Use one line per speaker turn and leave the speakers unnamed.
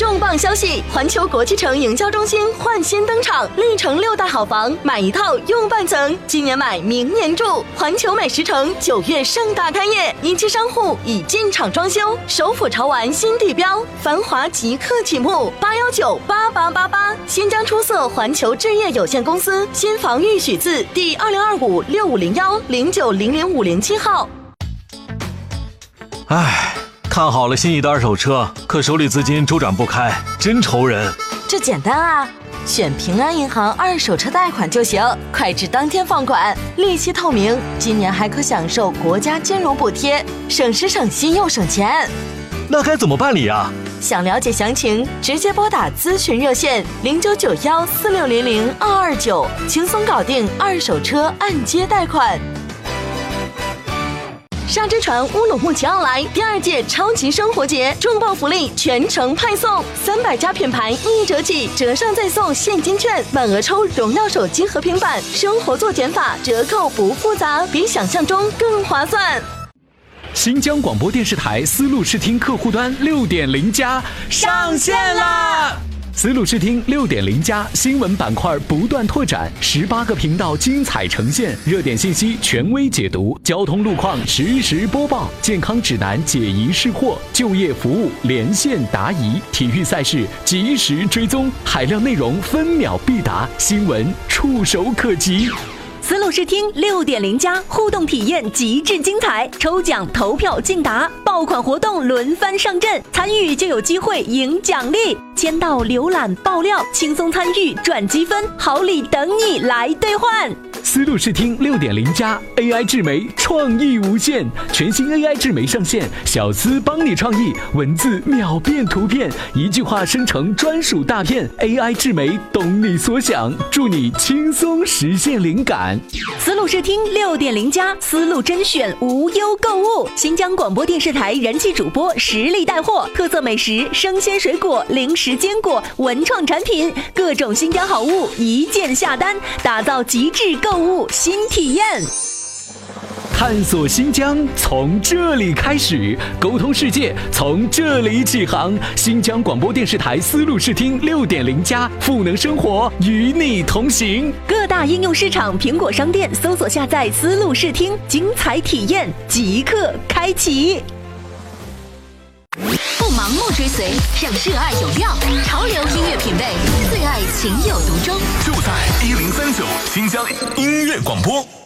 重磅消息，环球国际城营销中心焕新登场，历城6大好房，买一套用半层，今年买明年住。环球美食城9月盛大开业，一期商户已进场装修，首府潮玩新地标，繁华即刻启幕，8198888。新疆出色环球置业有限公司新房预许字第2025650109005007号。
唉，看好了心仪的二手车，可手里资金周转不开，真愁人。
这简单啊，选平安银行二手车贷款就行，快至当天放款，利息透明，今年还可享受国家金融补贴，省时省心又省钱。
那该怎么办理啊？
想了解详情，直接拨打咨询热线099146002229，轻松搞定二手车按揭贷款。沙之船乌鲁木齐奥莱第2届超级生活节重磅福利全程派送，300家品牌1折起，折上再送现金券，满额抽荣耀手机和平板，生活做减法，折扣不复杂，比想象中更划算。
新疆广播电视台丝路视听客户端6.0+上线啦！丝路视听6.0+新闻板块不断拓展，18个频道精彩呈现，热点信息权威解读，交通路况实时播报，健康指南解疑释惑，就业服务连线答疑，体育赛事及时追踪，海量内容分秒必达，新闻触手可及。
丝路视听6.0+互动体验极致精彩，抽奖投票竞答，爆款活动轮番上阵，参与就有机会赢奖励，签到浏览爆料，轻松参与赚积分，好礼等你来兑换。
丝路视听6.0+ AI 智媒创意无限，全新 AI 智媒上线，小丝帮你创意，文字秒变图片，一句话生成专属大片， AI 智媒懂你所想，助你轻松实现灵感。
丝路视听6.0+丝路甄选无忧购物，新疆广播电视台人气主播实力带货，特色美食、生鲜水果、零食坚果、文创产品，各种新疆好物一键下单，打造极致购物新体验。
探索新疆从这里开始，沟通世界从这里起航。新疆广播电视台丝路视听6.0+赋能生活，与你同行。
各大应用市场苹果商店搜索下载丝路视听，精彩体验即刻开启。
不盲目追随，让热爱有料，潮流音乐品味，最爱情有独钟，
就在1039新疆音乐广播。